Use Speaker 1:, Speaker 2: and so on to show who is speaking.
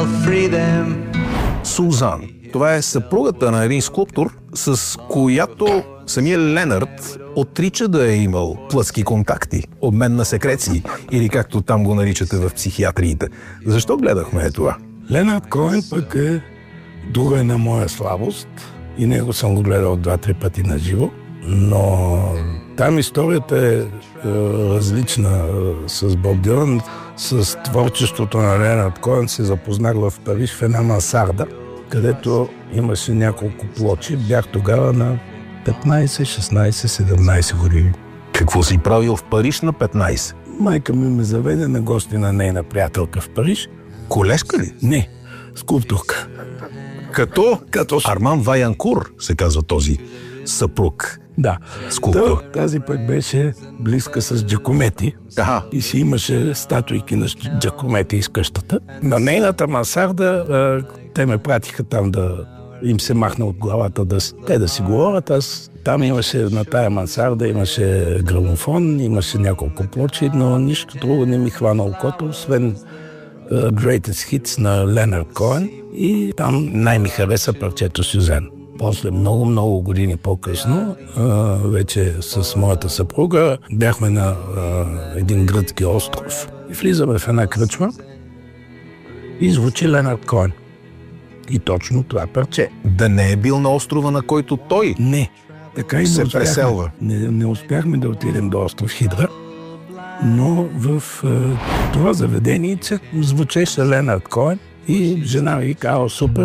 Speaker 1: I'll free them.
Speaker 2: Сузан. Това е съпругата на един скулптор, с която самия Ленард отрича да е имал плътски контакти, обмен на секреции, или както там го наричате в психиатриите. Защо гледахме това?
Speaker 3: Ленард Коен пък е друга една моя слабост и него съм го гледал 2-3 пъти на живо, но там историята е различна с Боб Дилан. С творчеството на Ленард Коен се запознах в Париж в една мансарда, където имаше няколко плочи. Бях тогава на 15, 16, 17 години.
Speaker 2: Какво си правил в Париж на 15?
Speaker 3: Майка ми ме заведе на гости на нейна приятелка в Париж.
Speaker 2: Колежка ли?
Speaker 3: Не, скулптурка.
Speaker 2: Като Арман Ваянкур се казва този съпруг.
Speaker 3: Да.
Speaker 2: Скулптор.
Speaker 3: Тази пък беше близка с Джакомети.
Speaker 2: Аха.
Speaker 3: И си имаше статуйки на Джакомети из къщата. На нейната мансарда те ме пратиха там да им се махна от главата да си говорят. Аз там имаше на тая мансарда, имаше грамофон, имаше няколко плочи, но нищо друго не ми хвана окото, освен Greatest Hits на Ленард Коен, и там най-ми хареса парчето Сюзан. После много години по-късно, вече с моята съпруга, бяхме на един гръцки остров и влизаме в една кръчма и звучи Ленард Коен. И точно това парче.
Speaker 2: Да не е бил на острова, на който той
Speaker 3: Не. Така и
Speaker 2: се преселва.
Speaker 3: Не успяхме да отидем до остров Хидра, но в това заведение звучеше Ленард Коен и жена ми каза: супер,